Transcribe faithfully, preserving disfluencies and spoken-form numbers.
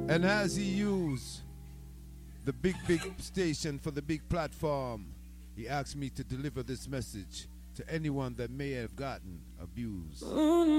And as he used the big, big station for the big platform, he asked me to deliver this message to anyone that may have gotten abused.